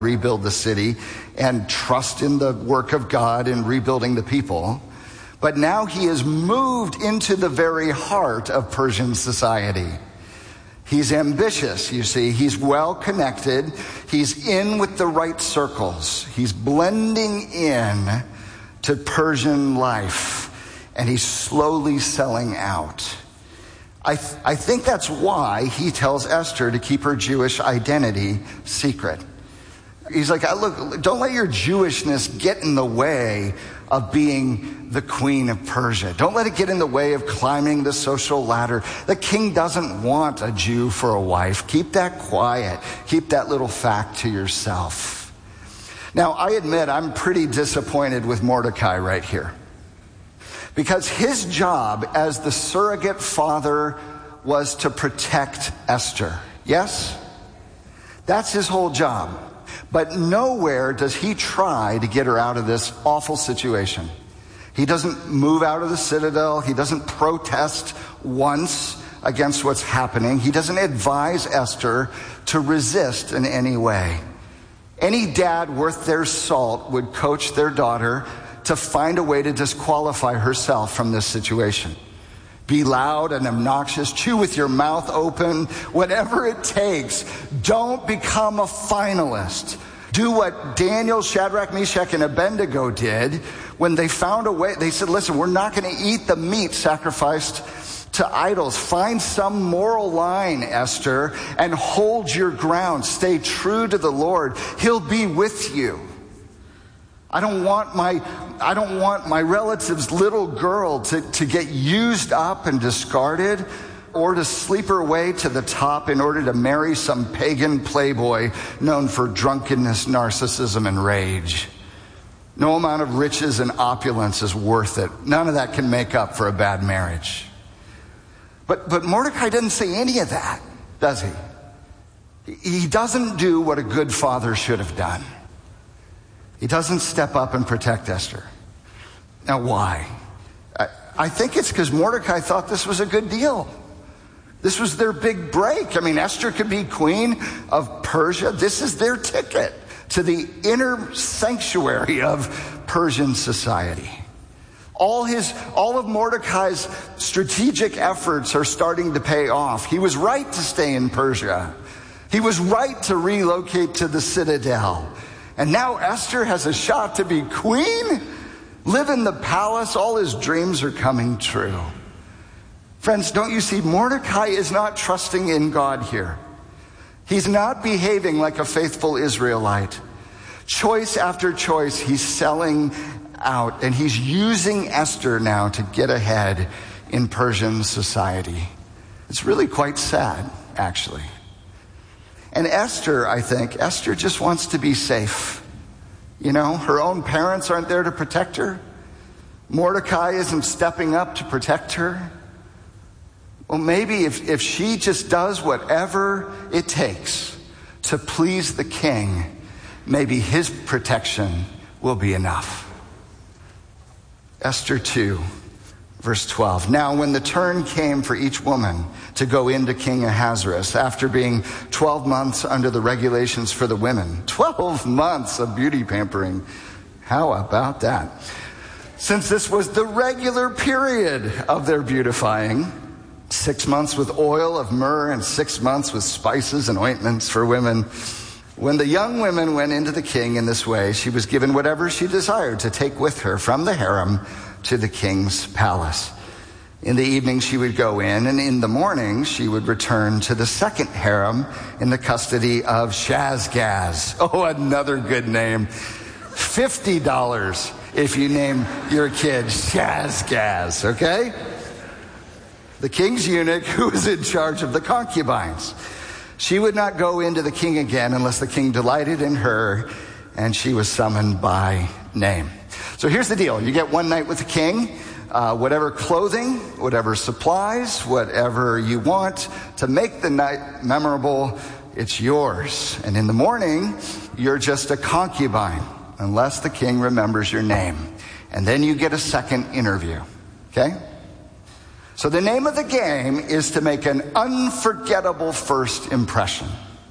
rebuild the city and trust in the work of God in rebuilding the people. But now he is moved into the very heart of Persian society. He's ambitious, you see. He's well connected. He's in with the right circles. He's blending in to Persian life, and he's slowly selling out. I think that's why he tells Esther to keep her Jewish identity secret. He's like, look, don't let your Jewishness get in the way of being the queen of Persia. Don't let it get in the way of climbing the social ladder. The king doesn't want a Jew for a wife. Keep that quiet. Keep that little fact to yourself. Now, I admit I'm pretty disappointed with Mordecai right here, because his job as the surrogate father was to protect Esther. Yes? That's his whole job. But nowhere does he try to get her out of this awful situation. He doesn't move out of the citadel. He doesn't protest once against what's happening. He doesn't advise Esther to resist in any way. Any dad worth their salt would coach their daughter to find a way to disqualify herself from this situation. Be loud and obnoxious, chew with your mouth open, whatever it takes. Don't become a finalist. Do what Daniel, Shadrach, Meshach, and Abednego did when they found a way. They said, listen, we're not going to eat the meat sacrificed to idols. Find some moral line, Esther, and hold your ground. Stay true to the Lord. He'll be with you. I don't want my relative's little girl to get used up and discarded, or to sleep her way to the top in order to marry some pagan playboy known for drunkenness, narcissism, and rage. No amount of riches and opulence is worth it. None of that can make up for a bad marriage. But Mordecai doesn't say any of that, does he? He doesn't do what a good father should have done. He doesn't step up and protect Esther. Now, why? I think it's because Mordecai thought this was a good deal. This was their big break. I mean, Esther could be queen of Persia. This is their ticket to the inner sanctuary of Persian society. All of Mordecai's strategic efforts are starting to pay off. He was right to stay in Persia. He was right to relocate to the citadel. And now Esther has a shot to be queen, live in the palace. All his dreams are coming true. Friends, don't you see? Mordecai is not trusting in God here. He's not behaving like a faithful Israelite. Choice after choice, he's selling out, and he's using Esther now to get ahead in Persian society. It's really quite sad, actually. And Esther, I think, Esther just wants to be safe. You know, her own parents aren't there to protect her. Mordecai isn't stepping up to protect her. Well, maybe if she just does whatever it takes to please the king, maybe his protection will be enough. Esther 2, verse 12. Now, when the turn came for each woman to go into King Ahasuerus, after being 12 months under the regulations for the women, 12 months of beauty pampering. How about that? Since this was the regular period of their beautifying, 6 months with oil of myrrh and 6 months with spices and ointments for women. When the young women went into the king in this way, she was given whatever she desired to take with her from the harem to the king's palace. In the evening she would go in, and in the morning she would return to the second harem in the custody of Shazgaz. Oh, another good name. $50 if you name your kid Shazgaz, okay? The king's eunuch who was in charge of the concubines. She would not go into the king again unless the king delighted in her and she was summoned by name. So here's the deal. You get one night with the king. Whatever clothing, whatever supplies, whatever you want to make the night memorable, it's yours. And in the morning, you're just a concubine unless the king remembers your name. And then you get a second interview. Okay? So the name of the game is to make an unforgettable first impression.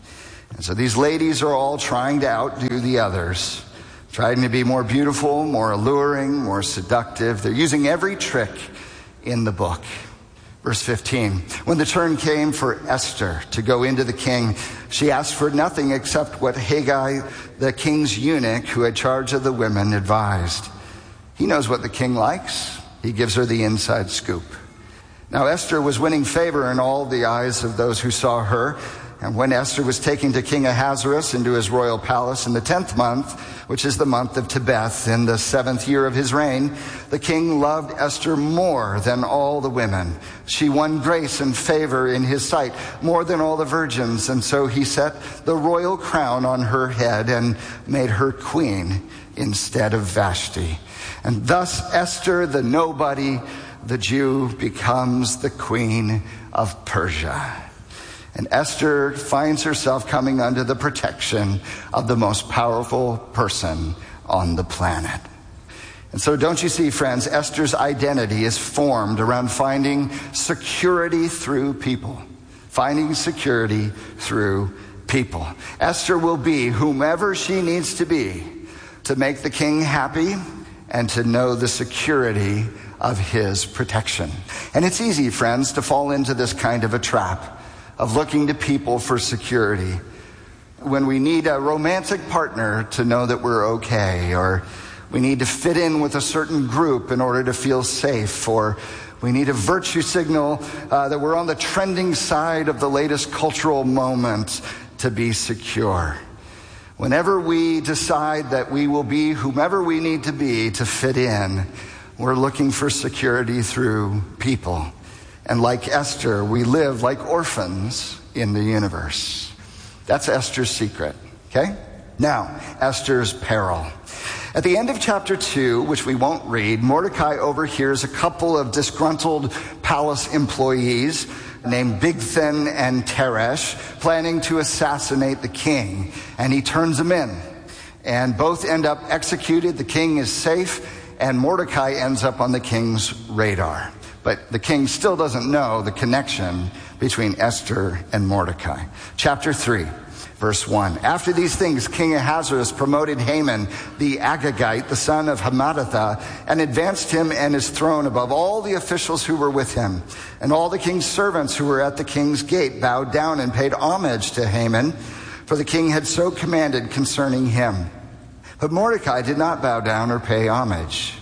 And so these ladies are all trying to outdo the others, trying to be more beautiful, more alluring, more seductive. They're using every trick in the book. Verse 15, when the turn came for Esther to go into the king, she asked for nothing except what Haggai, the king's eunuch who had charge of the women, advised. He knows what the king likes. He gives her the inside scoop. Now Esther was winning favor in all the eyes of those who saw her. And when Esther was taken to King Ahasuerus into his royal palace in the 10th month, which is the month of Tebeth, in the 7th year of his reign, the king loved Esther more than all the women. She won grace and favor in his sight more than all the virgins. And so he set the royal crown on her head and made her queen instead of Vashti. And thus Esther, the nobody, the Jew, becomes the queen of Persia. And Esther finds herself coming under the protection of the most powerful person on the planet. And so don't you see, friends, Esther's identity is formed around finding security through people. Finding security through people. Esther will be whomever she needs to be to make the king happy and to know the security of his protection. And it's easy, friends, to fall into this kind of a trap of looking to people for security when we need a romantic partner to know that we're okay, or we need to fit in with a certain group in order to feel safe, or we need a virtue signal that we're on the trending side of the latest cultural moment to be secure. Whenever we decide that we will be whomever we need to be to fit in, we're looking for security through people. And like Esther, we live like orphans in the universe. That's Esther's secret, okay? Now, Esther's peril. At the end of chapter 2, which we won't read, Mordecai overhears a couple of disgruntled palace employees named Bigthan and Teresh planning to assassinate the king. And he turns them in. And both end up executed. The king is safe. And Mordecai ends up on the king's radar. But the king still doesn't know the connection between Esther and Mordecai. Chapter 3, verse 1. After these things, King Ahasuerus promoted Haman the Agagite, the son of Hammedatha, and advanced him and his throne above all the officials who were with him. And all the king's servants who were at the king's gate bowed down and paid homage to Haman, for the king had so commanded concerning him. But Mordecai did not bow down or pay homage.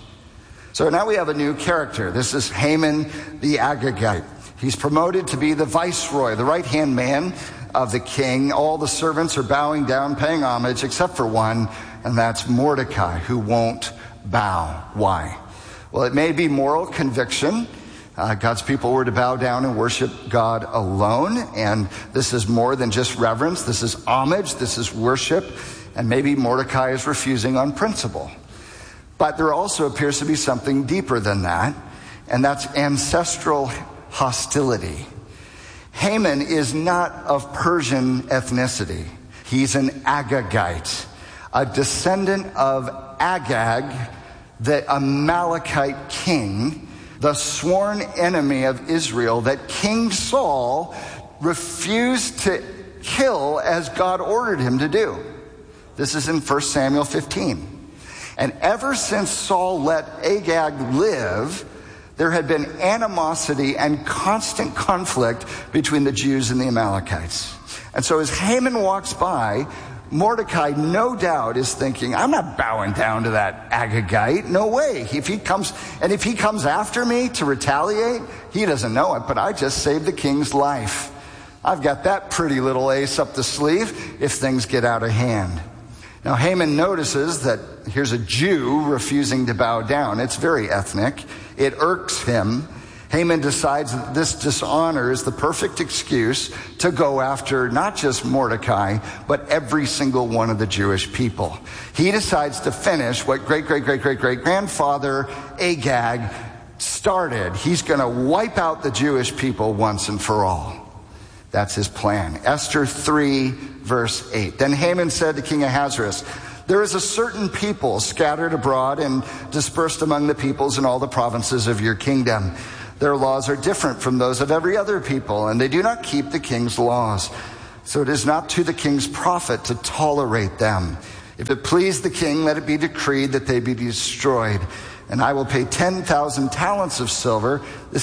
So now we have a new character. This is Haman the Agagite. He's promoted to be the viceroy, the right-hand man of the king. All the servants are bowing down, paying homage, except for one, and that's Mordecai, who won't bow. Why? Well, it may be moral conviction. God's people were to bow down and worship God alone, and this is more than just reverence. This is homage. This is worship, and maybe Mordecai is refusing on principle. But there also appears to be something deeper than that, and that's ancestral hostility. Haman is not of Persian ethnicity. He's an Agagite, a descendant of Agag, the Amalekite king, the sworn enemy of Israel that King Saul refused to kill as God ordered him to do. This is in 1 Samuel 15. And ever since Saul let Agag live, there had been animosity and constant conflict between the Jews and the Amalekites. And so as Haman walks by, Mordecai no doubt is thinking, I'm not bowing down to that Agagite. No way. If he comes after me to retaliate, he doesn't know it, but I just saved the king's life. I've got that pretty little ace up the sleeve if things get out of hand. Now, Haman notices that here's a Jew refusing to bow down. It's very ethnic. It irks him. Haman decides that this dishonor is the perfect excuse to go after not just Mordecai, but every single one of the Jewish people. He decides to finish what great-great-great-great-great-grandfather Agag started. He's going to wipe out the Jewish people once and for all. That's his plan. Esther 3, verse 8. Then Haman said to King Ahasuerus, there is a certain people scattered abroad and dispersed among the peoples in all the provinces of your kingdom. Their laws are different from those of every other people, and they do not keep the king's laws. So it is not to the king's profit to tolerate them. If it please the king, let it be decreed that they be destroyed. And I will pay 10,000 talents of silver.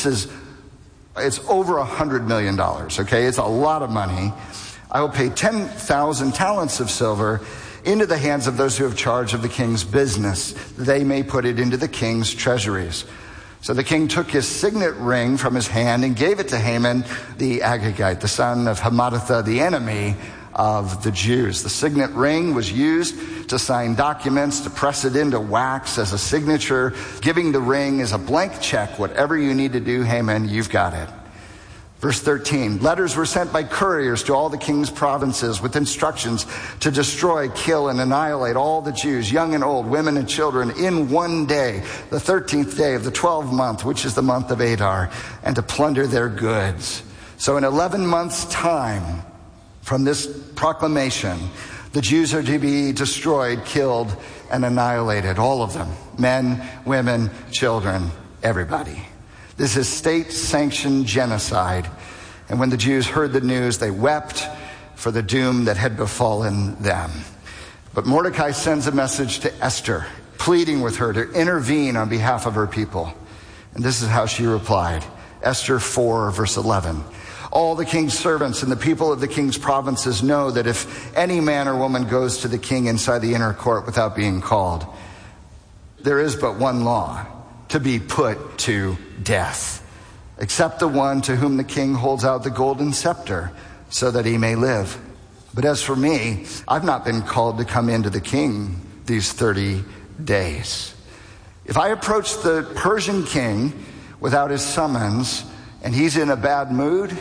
It's over $100 million, okay? It's a lot of money. I will pay 10,000 talents of silver into the hands of those who have charge of the king's business. They may put it into the king's treasuries. So the king took his signet ring from his hand and gave it to Haman the Agagite, the son of Hammedatha, the enemy of the Jews. The signet ring was used to sign documents, to press it into wax as a signature. Giving the ring is a blank check. Whatever you need to do, Haman, you've got it. Verse 13, letters were sent by couriers to all the king's provinces with instructions to destroy, kill, and annihilate all the Jews, young and old, women and children, in one day, the 13th day of the 12th month, which is the month of Adar, and to plunder their goods. So in 11 months' time from this proclamation, the Jews are to be destroyed, killed, and annihilated, all of them, men, women, children, everybody. This is state-sanctioned genocide. And when the Jews heard the news, they wept for the doom that had befallen them. But Mordecai sends a message to Esther, pleading with her to intervene on behalf of her people. And this is how she replied. Esther 4, verse 11. All the king's servants and the people of the king's provinces know that if any man or woman goes to the king inside the inner court without being called, there is but one law: to be put to death, except the one to whom the king holds out the golden scepter so that he may live. But as for me, I've not been called to come into the king these 30 days. If I approach the Persian king without his summons and he's in a bad mood,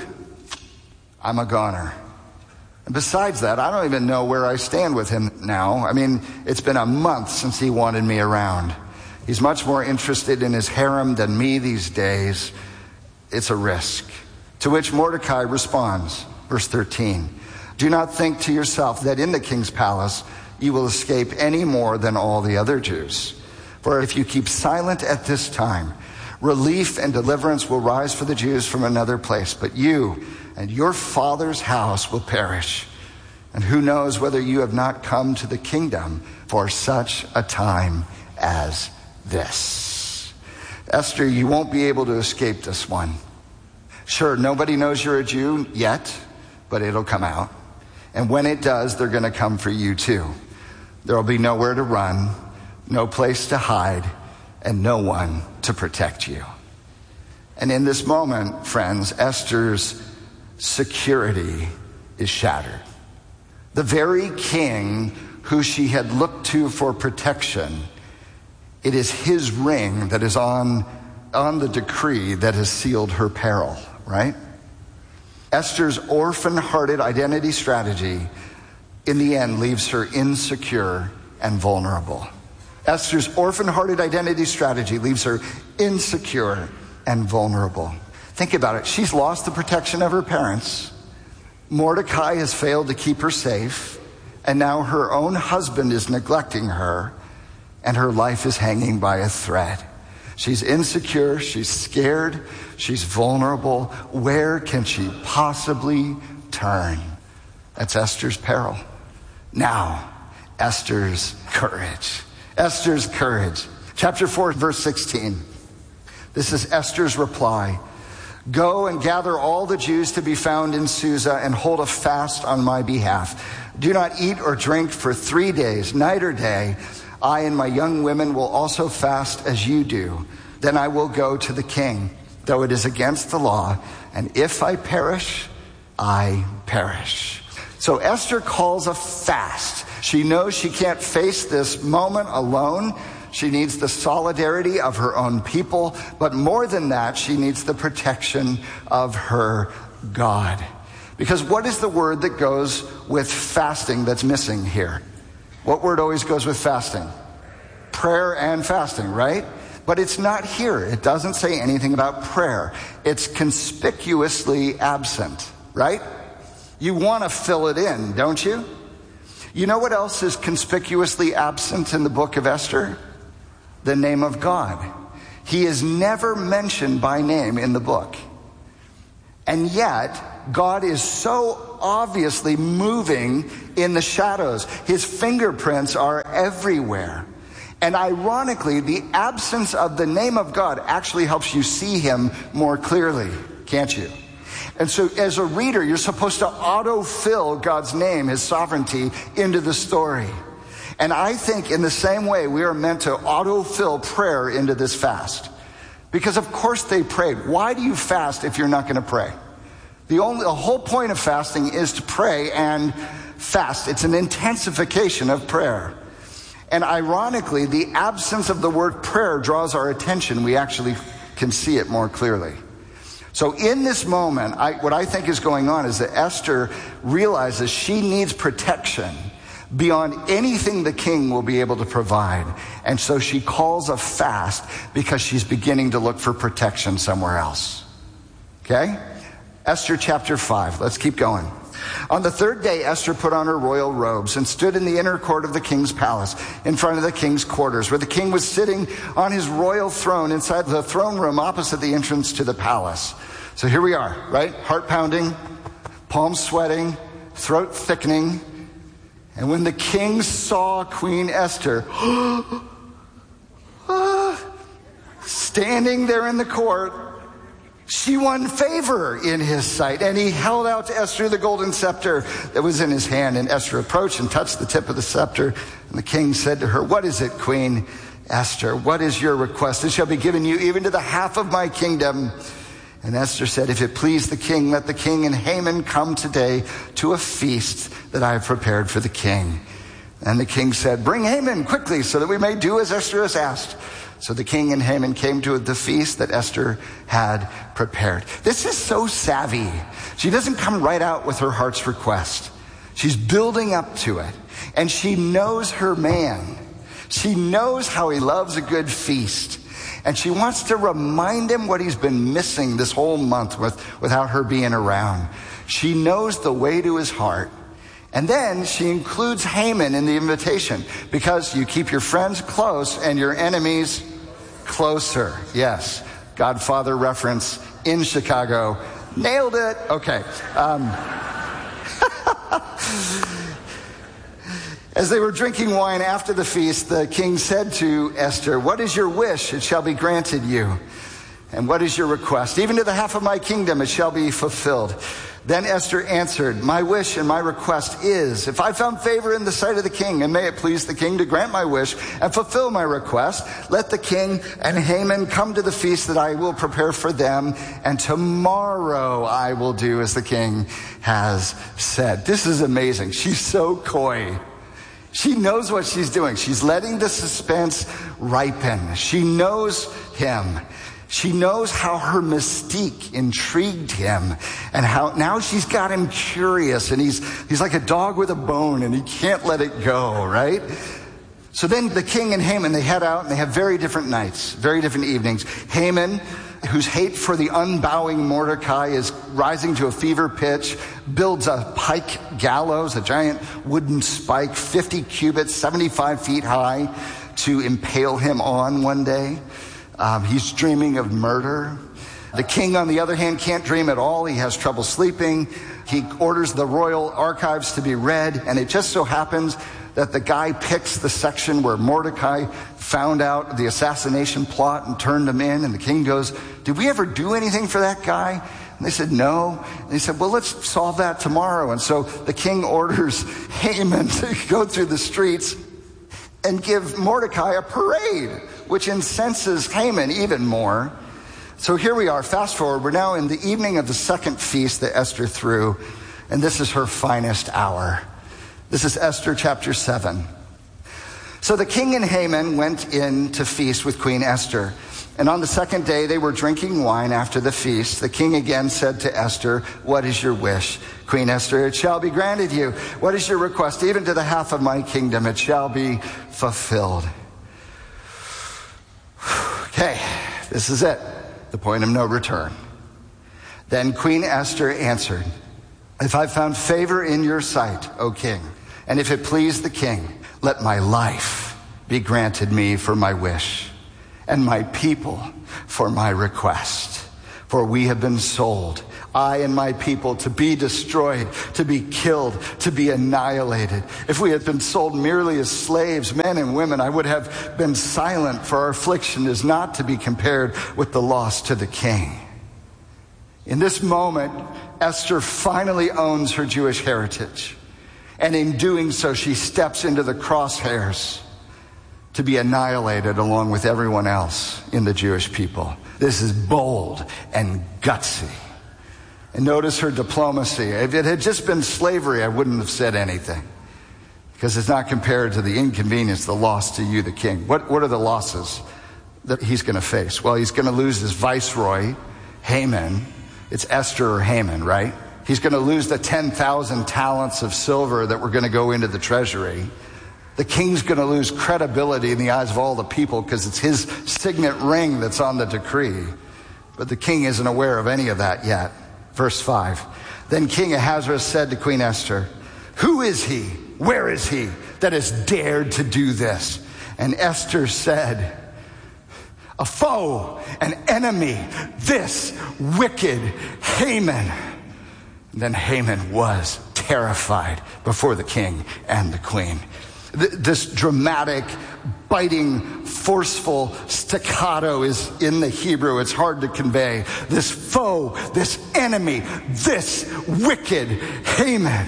I'm a goner. And besides that, I don't even know where I stand with him now. I mean, it's been a month since he wanted me around. He's much more interested in his harem than me these days. It's a risk. To which Mordecai responds, verse 13, do not think to yourself that in the king's palace you will escape any more than all the other Jews. For if you keep silent at this time, relief and deliverance will rise for the Jews from another place. But you and your father's house will perish. And who knows whether you have not come to the kingdom for such a time as this. Esther, you won't be able to escape this one. Sure, nobody knows you're a Jew yet, but it'll come out. And when it does, they're going to come for you too. There'll be nowhere to run, no place to hide, and no one to protect you. And in this moment, friends, Esther's security is shattered. The very king who she had looked to for protection, it is his ring that is on the decree that has sealed her peril, right? Esther's orphan-hearted identity strategy in the end leaves her insecure and vulnerable. Esther's orphan-hearted identity strategy leaves her insecure and vulnerable. Think about it. She's lost the protection of her parents. Mordecai has failed to keep her safe. And now her own husband is neglecting her. And her life is hanging by a thread. She's insecure. She's scared. She's vulnerable. Where can she possibly turn? That's Esther's peril. Now, Esther's courage. Esther's courage. Chapter 4, verse 16. This is Esther's reply. Go and gather all the Jews to be found in Susa and hold a fast on my behalf. Do not eat or drink for 3 days, night or day. I and my young women will also fast as you do. Then I will go to the king, though it is against the law. And if I perish, I perish. So Esther calls a fast. She knows she can't face this moment alone. She needs the solidarity of her own people. But more than that, she needs the protection of her God. Because what is the word that goes with fasting that's missing here? What word always goes with fasting? Prayer and fasting, right? But it's not here. It doesn't say anything about prayer. It's conspicuously absent, right? You want to fill it in, don't you? You know what else is conspicuously absent in the book of Esther? The name of God. He is never mentioned by name in the book. And yet, God is so obviously moving in the shadows. His fingerprints are everywhere. And ironically, the absence of the name of God actually helps you see him more clearly, can't you? And so as a reader, you're supposed to autofill God's name, his sovereignty, into the story. And I think in the same way, we are meant to autofill prayer into this fast. Because of course they prayed. Why do you fast if you're not going to pray? The whole point of fasting is to pray and fast. It's an intensification of prayer. And ironically, the absence of the word prayer draws our attention. We actually can see it more clearly. So in this moment, what I think is going on is that Esther realizes she needs protection beyond anything the king will be able to provide. And so she calls a fast because she's beginning to look for protection somewhere else. Okay? Esther chapter 5. Let's keep going. On the third day, Esther put on her royal robes and stood in the inner court of the king's palace in front of the king's quarters, where the king was sitting on his royal throne inside the throne room opposite the entrance to the palace. So here we are, right? Heart pounding, palms sweating, throat thickening. And when the king saw Queen Esther standing there in the court, she won favor in his sight, and he held out to Esther the golden scepter that was in his hand. And Esther approached and touched the tip of the scepter. And the king said to her, "What is it, Queen Esther? What is your request? It shall be given you even to the half of my kingdom." And Esther said, "If it please the king, let the king and Haman come today to a feast that I have prepared for the king." And the king said, "Bring Haman quickly so that we may do as Esther has asked." So the king and Haman came to the feast that Esther had prepared. This is so savvy. She doesn't come right out with her heart's request. She's building up to it. And she knows her man. She knows how he loves a good feast. And she wants to remind him what he's been missing this whole month without her being around. She knows the way to his heart. And then she includes Haman in the invitation, because you keep your friends close and your enemies closer. Yes, Godfather reference in Chicago. Nailed it. Okay. As they were drinking wine after the feast, the king said to Esther, "What is your wish? It shall be granted you. And what is your request? Even to the half of my kingdom it shall be fulfilled." Then Esther answered, "My wish and my request is, if I found favor in the sight of the king, and may it please the king to grant my wish and fulfill my request, let the king and Haman come to the feast that I will prepare for them, and tomorrow I will do as the king has said." This is amazing. She's so coy. She knows what she's doing. She's letting the suspense ripen. She knows him. She knows how her mystique intrigued him, and how now she's got him curious, and he's like a dog with a bone, and he can't let it go, right? So then the king and Haman, they head out, and they have very different nights, very different evenings. Haman, whose hate for the unbowing Mordecai is rising to a fever pitch, builds a pike gallows, a giant wooden spike, 50 cubits, 75 feet high, to impale him on one day. He's dreaming of murder. The king, on the other hand, can't dream at all. He has trouble sleeping. He orders the royal archives to be read, and it just so happens that the guy picks the section where Mordecai found out the assassination plot and turned him in. And the king goes, "Did we ever do anything for that guy?" And they said, "No." And he said, "Well, let's solve that tomorrow." And so the king orders Haman to go through the streets and give Mordecai a parade, which incenses Haman even more. So here we are, fast forward, we're now in the evening of the second feast that Esther threw, and this is her finest hour. This is Esther chapter 7. So the king and Haman went in to feast with Queen Esther. And on the second day they were drinking wine after the feast. The king again said to Esther, "What is your wish?" Queen Esther, "It shall be granted you. What is your request? Even to the half of my kingdom it shall be fulfilled." Okay, this is it. The point of no return. Then Queen Esther answered, "If I found favor in your sight, O king, and if it please the king, let my life be granted me for my wish, and my people for my request. For we have been sold, I and my people, to be destroyed, to be killed, to be annihilated. If we had been sold merely as slaves, men and women, I would have been silent, for our affliction is not to be compared with the loss to the king. In this moment, Esther finally owns her Jewish heritage. And in doing so, she steps into the crosshairs to be annihilated along with everyone else in the Jewish people. This is bold and gutsy. And notice her diplomacy. If it had just been slavery, I wouldn't have said anything, because it's not compared to the inconvenience, the loss to you, the king. What are the losses that he's going to face? Well, he's going to lose his viceroy, Haman. It's Esther or Haman, right? He's going to lose the 10,000 talents of silver that were going to go into the treasury. The king's going to lose credibility in the eyes of all the people because it's his signet ring that's on the decree. But the king isn't aware of any of that yet. Verse 5. Then King Ahasuerus said to Queen Esther, "Who is he? Where is he that has dared to do this?" And Esther said, "A foe, an enemy, this wicked Haman." And then Haman was terrified before the king and the queen. This dramatic, biting, forceful staccato is in the Hebrew. It's hard to convey. This foe, this enemy, this wicked Haman.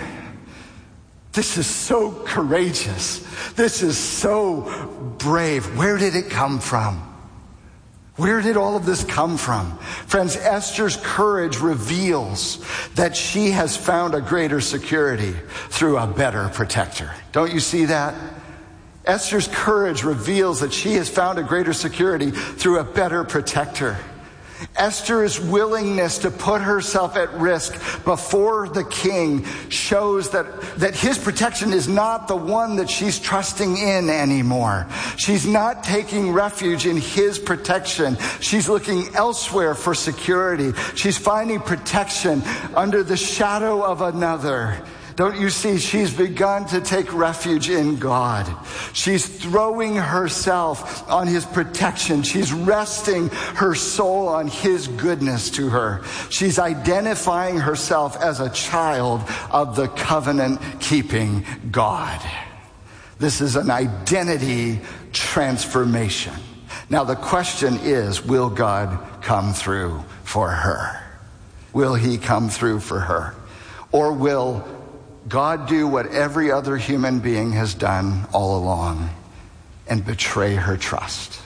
This is so courageous. This is so brave. Where did it come from? Where did all of this come from? Friends, Esther's courage reveals that she has found a greater security through a better protector. Don't you see that? Esther's courage reveals that she has found a greater security through a better protector. Esther's willingness to put herself at risk before the king shows that his protection is not the one that she's trusting in anymore. She's not taking refuge in his protection. She's looking elsewhere for security. She's finding protection under the shadow of another. Don't you see? She's begun to take refuge in God. She's throwing herself on his protection. She's resting her soul on his goodness to her. She's identifying herself as a child of the covenant-keeping God. This is an identity transformation. Now the question is, will God come through for her? Will he come through for her? Or will God do what every other human being has done all along and betray her trust?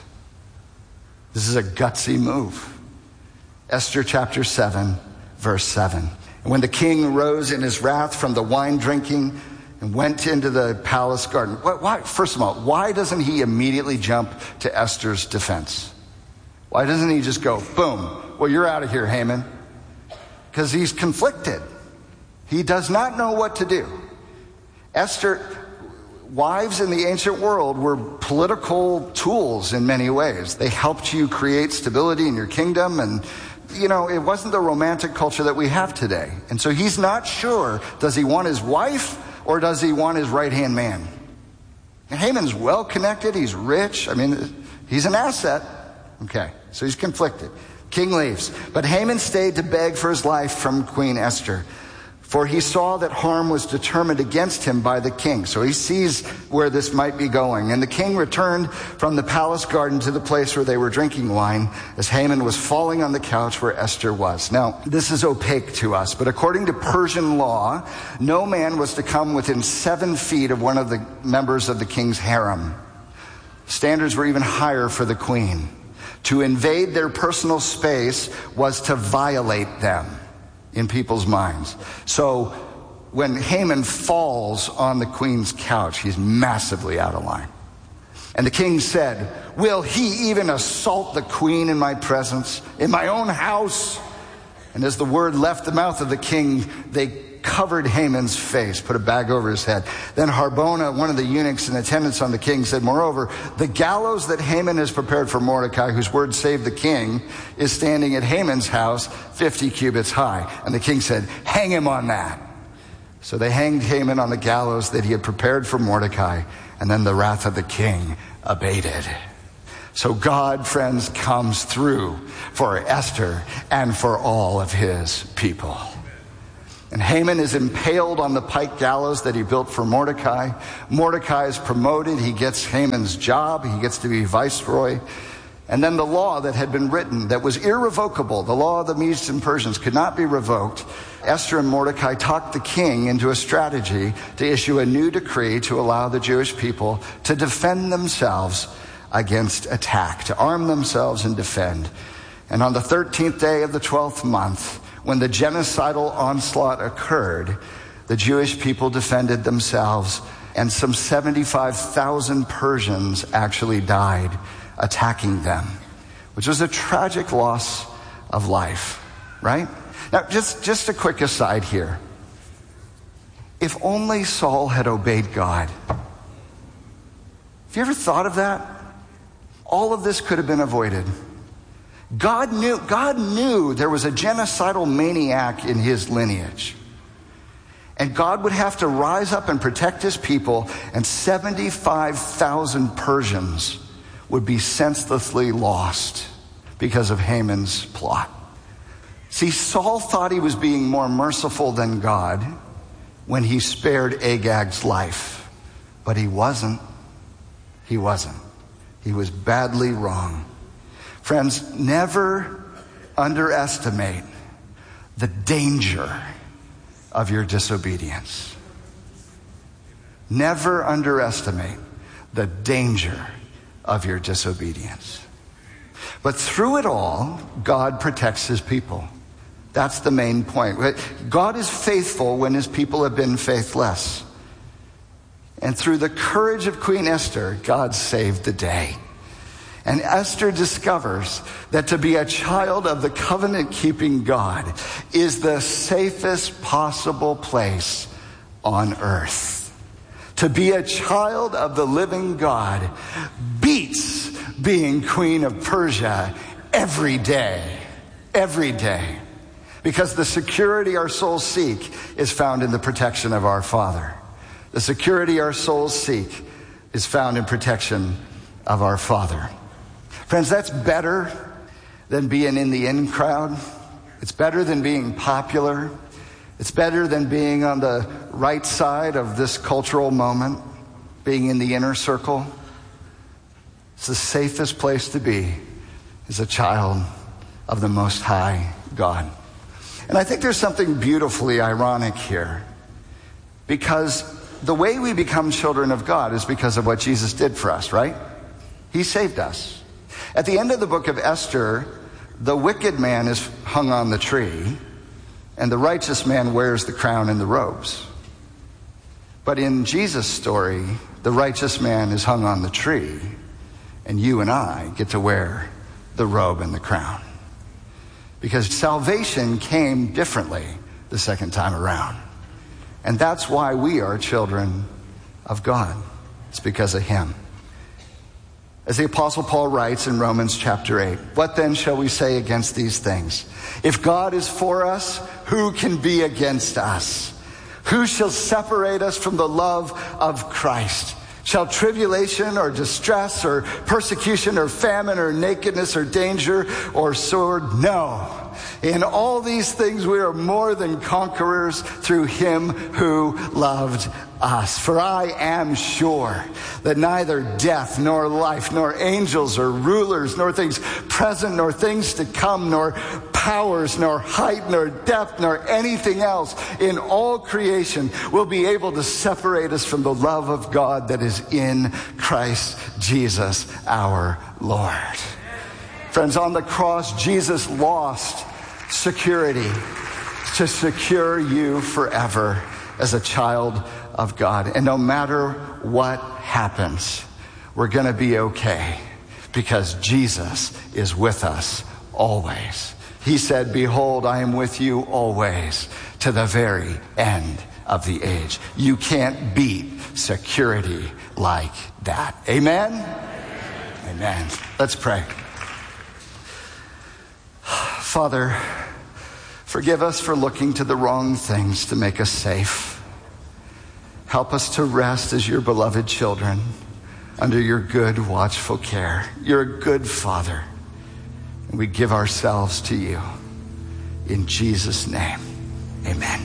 This is a gutsy move. Esther chapter 7, verse 7. And when the king rose in his wrath from the wine drinking and went into the palace garden. Why? First of all, why doesn't he immediately jump to Esther's defense? Why doesn't he just go, boom, well, you're out of here, Haman? Because he's conflicted. He does not know what to do. Esther, wives in the ancient world were political tools in many ways. They helped you create stability in your kingdom, and it wasn't the romantic culture that we have today. And so he's not sure, does he want his wife or does he want his right-hand man? And Haman's well connected, he's rich, he's an asset. Okay, so he's conflicted. King leaves, but Haman stayed to beg for his life from Queen Esther. For he saw that harm was determined against him by the king. So he sees where this might be going. And the king returned from the palace garden to the place where they were drinking wine, as Haman was falling on the couch where Esther was. Now, this is opaque to us, but according to Persian law, no man was to come within 7 feet of one of the members of the king's harem. Standards were even higher for the queen. To invade their personal space was to violate them in people's minds. So when Haman falls on the queen's couch, he's massively out of line. And the king said, "Will he even assault the queen in my presence, in my own house?" And as the word left the mouth of the king, they covered Haman's face, put a bag over his head. Then Harbona, one of the eunuchs in attendance on the king, said, "Moreover, the gallows that Haman has prepared for Mordecai, whose word saved the king, is standing at Haman's house 50 cubits high." And the king said, "Hang him on that." So they hanged Haman on the gallows that he had prepared for Mordecai, and then the wrath of the king abated. So God, friends, comes through for Esther and for all of his people. And Haman is impaled on the pike gallows that he built for Mordecai. Mordecai is promoted. He gets Haman's job. He gets to be viceroy. And then the law that had been written that was irrevocable, the law of the Medes and Persians, could not be revoked. Esther and Mordecai talked the king into a strategy to issue a new decree to allow the Jewish people to defend themselves against attack, to arm themselves and defend. And on the 13th day of the 12th month, when the genocidal onslaught occurred, the Jewish people defended themselves, and some 75,000 Persians actually died attacking them, which was a tragic loss of life, right? Now, just a quick aside here. If only Saul had obeyed God. Have you ever thought of that? All of this could have been avoided. God knew there was a genocidal maniac in his lineage. And God would have to rise up and protect his people, and 75,000 Persians would be senselessly lost because of Haman's plot. See, Saul thought he was being more merciful than God when he spared Agag's life. But he wasn't. He wasn't. He was badly wrong. Friends, never underestimate the danger of your disobedience. Never underestimate the danger of your disobedience. But through it all, God protects his people. That's the main point. God is faithful when his people have been faithless. And through the courage of Queen Esther, God saved the day. And Esther discovers that to be a child of the covenant-keeping God is the safest possible place on earth. To be a child of the living God beats being queen of Persia every day. Every day. Because the security our souls seek is found in the protection of our Father. The security our souls seek is found in protection of our Father. Friends, that's better than being in the in crowd. It's better than being popular. It's better than being on the right side of this cultural moment, being in the inner circle. It's the safest place to be as a child of the Most High God. And I think there's something beautifully ironic here, because the way we become children of God is because of what Jesus did for us, right? He saved us. At the end of the book of Esther, the wicked man is hung on the tree, and the righteous man wears the crown and the robes. But in Jesus' story, the righteous man is hung on the tree, and you and I get to wear the robe and the crown. Because salvation came differently the second time around. And that's why we are children of God. It's because of him. As the Apostle Paul writes in Romans chapter 8, what then shall we say against these things? If God is for us, who can be against us? Who shall separate us from the love of Christ? Shall tribulation or distress or persecution or famine or nakedness or danger or sword? No. In all these things we are more than conquerors through him who loved us. For I am sure that neither death nor life nor angels or rulers nor things present nor things to come nor powers nor height nor depth nor anything else in all creation will be able to separate us from the love of God that is in Christ Jesus our Lord. Friends, on the cross, Jesus lost security to secure you forever as a child of God. And no matter what happens, we're going to be okay because Jesus is with us always. He said, behold, I am with you always to the very end of the age. You can't beat security like that. Amen? Amen. Let's pray. Father, forgive us for looking to the wrong things to make us safe. Help us to rest as your beloved children under your good, watchful care. You're a good Father. And we give ourselves to you. In Jesus' name, amen.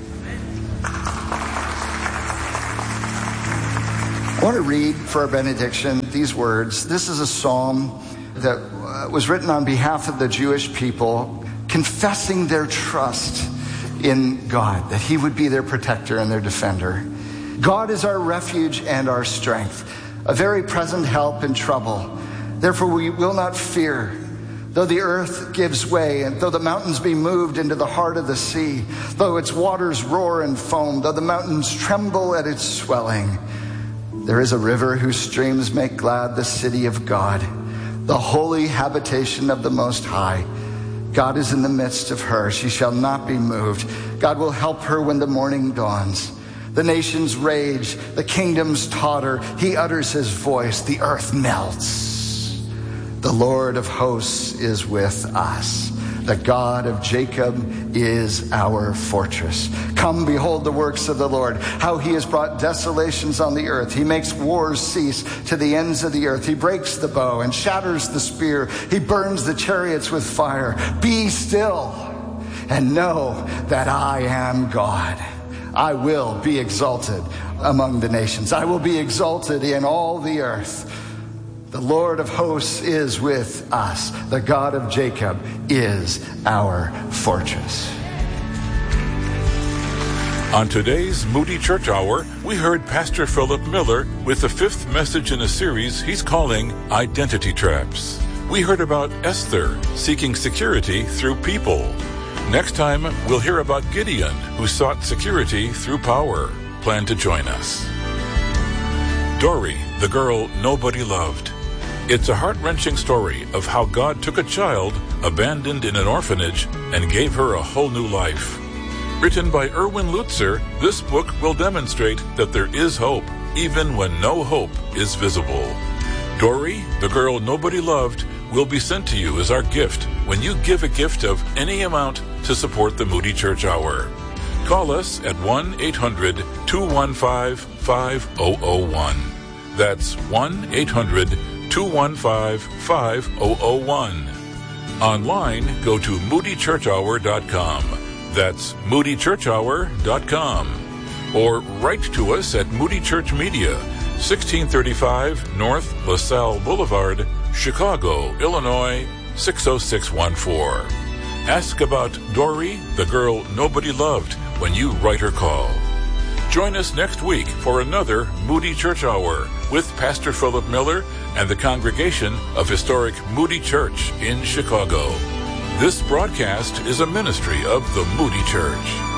I want to read for our benediction these words. This is a psalm that was written on behalf of the Jewish people, confessing their trust in God, that he would be their protector and their defender. God is our refuge and our strength, a very present help in trouble. Therefore we will not fear, though the earth gives way, and though the mountains be moved into the heart of the sea, though its waters roar and foam, though the mountains tremble at its swelling. There is a river whose streams make glad the city of God, the holy habitation of the Most High. God is in the midst of her. She shall not be moved. God will help her when the morning dawns. The nations rage, the kingdoms totter. He utters his voice, the earth melts. The Lord of hosts is with us. The God of Jacob is our fortress. Come, behold the works of the Lord, how he has brought desolations on the earth. He makes wars cease to the ends of the earth. He breaks the bow and shatters the spear. He burns the chariots with fire. Be still and know that I am God. I will be exalted among the nations. I will be exalted in all the earth. The Lord of hosts is with us. The God of Jacob is our fortress. On today's Moody Church Hour, we heard Pastor Philip Miller with the fifth message in a series he's calling Identity Traps. We heard about Esther seeking security through people. Next time, we'll hear about Gideon, who sought security through power. Plan to join us. Dory, the girl nobody loved. It's a heart-wrenching story of how God took a child abandoned in an orphanage and gave her a whole new life. Written by Erwin Lutzer, this book will demonstrate that there is hope, even when no hope is visible. Dory, the girl nobody loved, will be sent to you as our gift when you give a gift of any amount to support the Moody Church Hour. Call us at 1-800-215-5001. That's 1-800-215-5001. Online, go to moodychurchhour.com. That's moodychurchhour.com. Or write to us at Moody Church Media, 1635 North LaSalle Boulevard, Chicago, Illinois, 60614. Ask about Dory, the girl nobody loved, when you write or call. Join us next week for another Moody Church Hour with Pastor Philip Miller and the congregation of historic Moody Church in Chicago. This broadcast is a ministry of the Moody Church.